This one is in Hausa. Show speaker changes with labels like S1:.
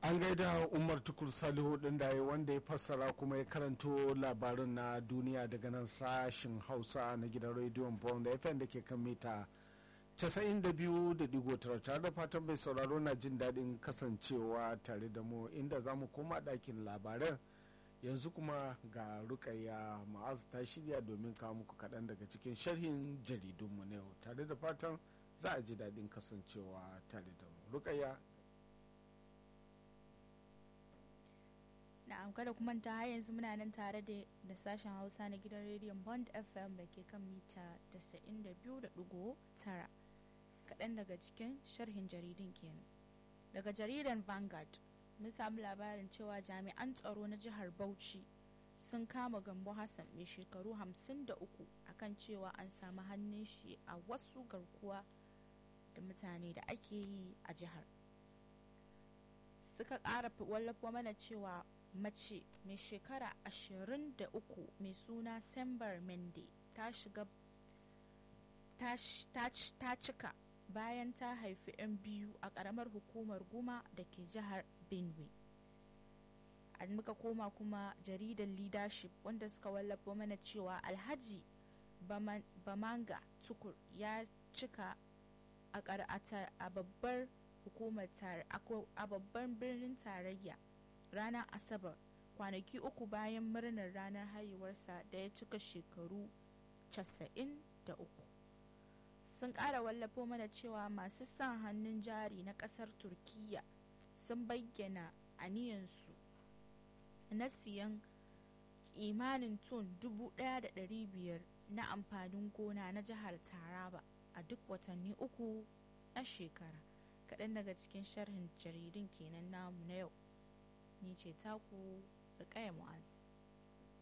S1: An gaida Umar Tukur Salihu ɗin da wanda ya fassara kuma ya karanto labarin na duniya daga nan sashin Hausa na gidan rediyon Bond FM da ke kan mita 92.9 tare da fatan mai sauraro na jin daɗin kasancewa tare da mu inda za mu koma ɗakin labaran yanzu kuma ga Rukayya Ma'az ta shirya domin kawo muku kaɗan daga cikin sharhin jaridunmu na yau tare da fatan za a ji daɗin kasancewa tare da mu. Rukayya.
S2: Na'am, kada ku manta har yanzu muna nan tare da sashen Hausa na gidan rediyon Bond FM da ke kan mita 92.9. Kaɗan daga cikin sharhin jaridun kenan. Daga jaridan Vanguard mun samu labarin cewa jami'an tsaro na jihar Bauchi sun kama Gambo Hassan mai shekaru 53 akan cewa an samu hannun shi a wasu garkuwa da mutane da ake yi a jihar. Suka ƙara wallafa mana cewa mace mai shekara 23 mai suna Sembar Mende ta cika bayan ta haifi 'yan biyu a ƙaramar hukumar Guma da ke jihar Benue. An muka koma kuma jaridar Leadership wanda suka wallafa mana cewa Alhaji Bamanga Tukur ya cika a babbar hukumar a babban birnin tarayya ranar Asabar kwanaki uku bayan murnar ranar haihuwarsa da ya cika shekaru 93. Sun ƙara wallafo mana cewa masu son hannun jari na ƙasar Turkiyya sun bayyana aniyansu na siyan imanin ton 1,500 na amfanin gona na jihar Taraba a duk watanni uku na shekara. Kaɗan daga cikin sharhin jaridun kenan namu na yau. Ni ce taku Rukayya Mu'az.